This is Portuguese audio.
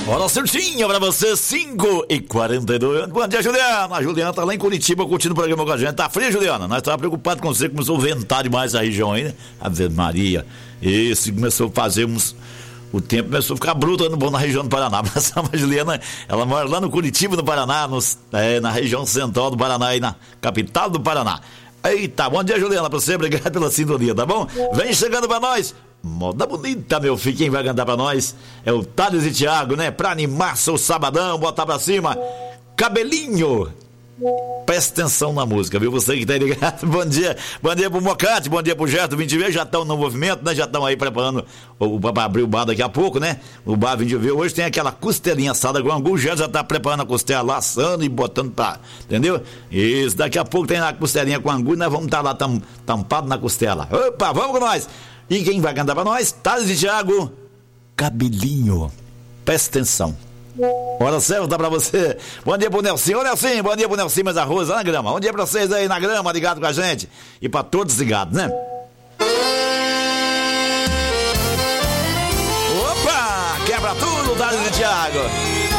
Hora certinha pra você, 5h42. Bom dia, Juliana. A Juliana tá lá em Curitiba curtindo o programa com a gente. Tá frio, Juliana? Nós tava preocupados com você, começou a ventar demais a região aí, né? Ave Maria. Esse começou a fazer uns... O tempo começou a ficar bruto na região do Paraná. Mas a Juliana, ela mora lá no Curitiba, no Paraná, na região central do Paraná, aí na capital do Paraná. Eita, bom dia, Juliana, pra você, obrigado pela sintonia, tá bom? Vem chegando pra nós, moda bonita, meu filho, quem vai cantar pra nós é o Thales e Thiago, né? Pra animar seu sabadão, botar pra cima, Cabelinho. Presta atenção na música, viu? Você que tá ligado. Bom dia pro Mocate, bom dia pro Gerto 20V, já estão no movimento, né? Já estão aí preparando pra abrir o bar daqui a pouco, né? O bar 20V hoje tem aquela costelinha assada com angu, o Gerto já tá preparando a costela lá, assando e botando pra, entendeu? Isso, daqui a pouco tem a costelinha com angu e nós vamos estar lá tampado na costela. Opa, vamos com nós! E quem vai cantar pra nós? Thales e Thiago, Cabelinho. Presta atenção. Hora certa pra você. Bom dia pro Nelson. Ô Nelson, bom dia pro Nelson mais arroz lá na grama. Bom dia pra vocês aí na grama, ligado com a gente. E pra todos ligados, né? Opa! Quebra tudo, Thales e Thiago.